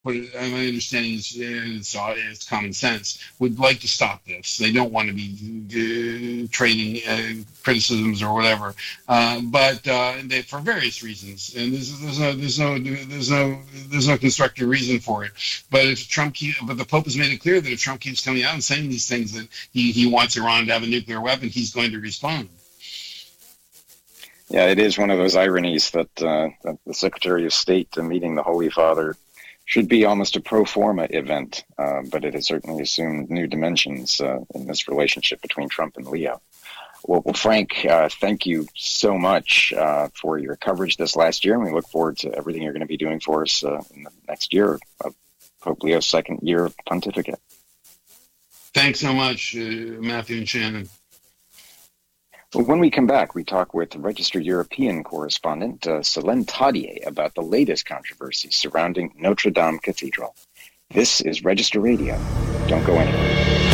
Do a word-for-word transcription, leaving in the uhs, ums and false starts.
But my understanding is it's, uh, it's common sense, would like to stop this. They don't want to be uh, trading uh, criticisms or whatever, uh, but uh, they, for various reasons. And there's, there's no there's no there's no there's no constructive reason for it. But if Trump, keep, but the Pope has made it clear that if Trump keeps coming out and saying these things that he, he wants Iran to have a nuclear weapon, he's going to respond. Yeah, it is one of those ironies that, uh, that the Secretary of State uh, meeting the Holy Father should be almost a pro forma event, uh, but it has certainly assumed new dimensions uh, in this relationship between Trump and Leo. Well, well Frank, uh, thank you so much uh, for your coverage this last year, and we look forward to everything you're going to be doing for us uh, in the next year of Pope Leo's second year of pontificate. Thanks so much, uh, Matthew and Shannon. Well, when we come back, we talk with registered European correspondent uh, Céline Tadier about the latest controversies surrounding Notre Dame Cathedral. This is Register Radio. Don't go anywhere.